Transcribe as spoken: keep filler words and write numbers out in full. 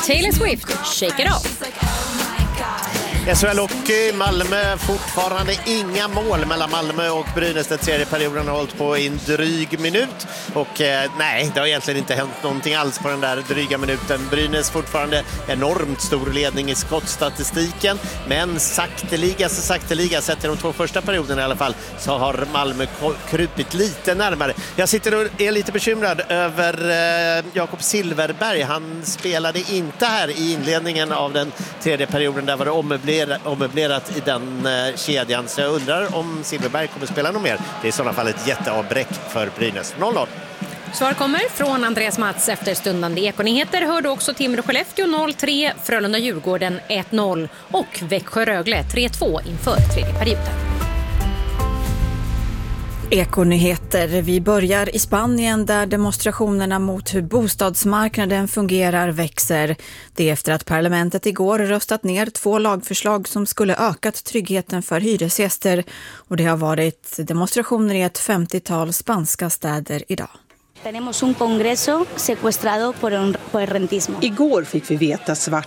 Taylor Swift, Shake It Off. S H L Hockey, Malmö, fortfarande inga mål mellan Malmö och Brynäs. Den tredje perioden har hållit på i en dryg minut. Och eh, nej, det har egentligen inte hänt någonting alls på den där dryga minuten. Brynäs fortfarande enormt stor ledning i skottstatistiken. Men sakteliga, så sakteliga, sett i de två första perioderna i alla fall, så har Malmö krupit lite närmare. Jag sitter och är lite bekymrad över eh, Jakob Silverberg. Han spelade inte här i inledningen av den tredje perioden. Där var det ommöblerat ommöblerat i den eh, kedjan. Så jag undrar om Silverberg kommer spela något mer. Det är i sådana fall ett jätteavbräck för Brynäs. noll noll. Svar kommer från Andreas Mats efter stundande Ekonyheter. Hörde också Timrå Skellefteå noll tre, Frölunda Djurgården ett noll och Växjö Rögle tre två inför tredje perioden. Ekonyheter. Vi börjar i Spanien där demonstrationerna mot hur bostadsmarknaden fungerar växer. Det är efter att parlamentet igår röstat ner två lagförslag som skulle ökat tryggheten för hyresgäster. Och det har varit demonstrationer i ett femtiotal spanska städer idag. Tenemos un congreso secuestrado por, un, por el rentismo. Igår fick vi veta svart